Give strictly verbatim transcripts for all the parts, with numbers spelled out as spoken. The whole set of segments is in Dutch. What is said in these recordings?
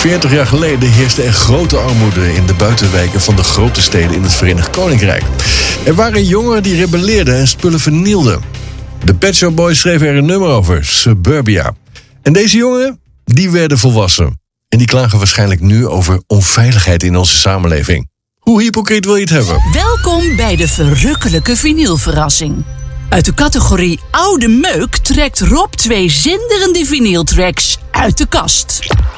veertig jaar geleden heerste er grote armoede in de buitenwijken van de grote steden in het Verenigd Koninkrijk. Er waren jongeren die rebelleerden en spullen vernielden. De Pet Shop Boys schreven er een nummer over, Suburbia. En deze jongeren, die werden volwassen. En die klagen waarschijnlijk nu over onveiligheid in onze samenleving. Hoe hypocriet wil je het hebben? Welkom bij de verrukkelijke vinylverrassing. Uit de categorie oude meuk trekt Rob twee zinderende vinyltracks uit de kast.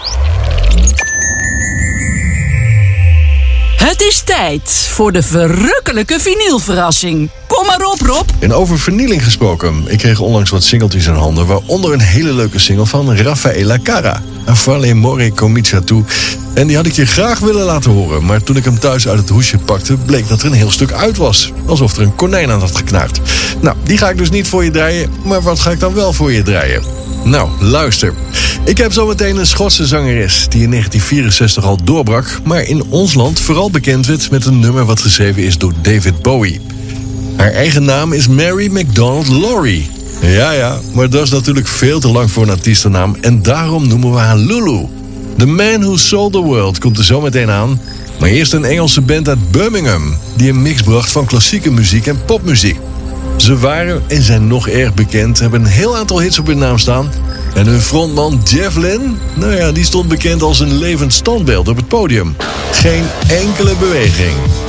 Het is tijd voor de verrukkelijke vinylverrassing. Kom maar op, Rob. En over vernieling gesproken. Ik kreeg onlangs wat singeltjes in handen, waaronder een hele leuke single van Raffaella Cara. Avale More Comincia Tu. En die had ik je graag willen laten horen. Maar toen ik hem thuis uit het hoesje pakte, bleek dat er een heel stuk uit was. Alsof er een konijn aan had geknaagd. Nou, die ga ik dus niet voor je draaien. Maar wat ga ik dan wel voor je draaien? Nou, luister. Ik heb zometeen een Schotse zangeres die in negentien vierenzestig al doorbrak, maar in ons land vooral bekend werd met een nummer wat geschreven is door David Bowie. Haar eigen naam is Mary McDonald Laurie. Ja, ja, maar dat is natuurlijk veel te lang voor een artiestennaam en daarom noemen we haar Lulu. The Man Who Sold the World komt er zo meteen aan. Maar eerst een Engelse band uit Birmingham die een mix bracht van klassieke muziek en popmuziek. Ze waren en zijn nog erg bekend, hebben een heel aantal hits op hun naam staan. En hun frontman Jeff Lynne, nou ja, die stond bekend als een levend standbeeld op het podium. Geen enkele beweging.